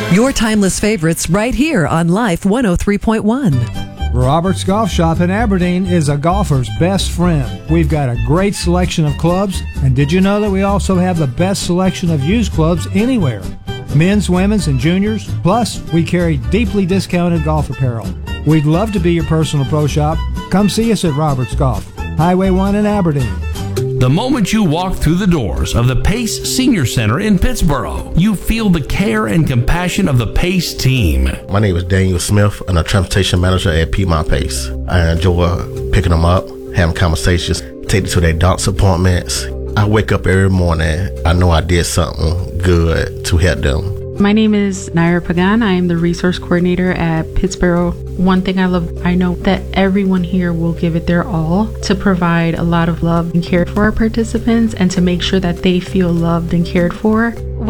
Your timeless favorites right here on Life 103.1. Robert's Golf Shop in Aberdeen is a golfer's best friend. We've got a great selection of clubs, and did you know that we also have the best selection of used clubs anywhere? Men's, women's, and juniors. Plus, we carry deeply discounted golf apparel. We'd love to be your personal pro shop. Come see us at Robert's Golf, Highway 1 in Aberdeen. The moment you walk through the doors of the Pace Senior Center in Pittsboro, you feel the care and compassion of the Pace team. My name is Daniel Smith. I'm a transportation manager at Piedmont Pace. I enjoy picking them up, having conversations, taking them to their doctor's appointments. I wake up every morning, I know I did something good to help them. My name is Naira Pagan. I am the resource coordinator at Pittsboro. One thing I love, I know that everyone here will give it their all to provide a lot of love and care for our participants and to make sure that they feel loved and cared for.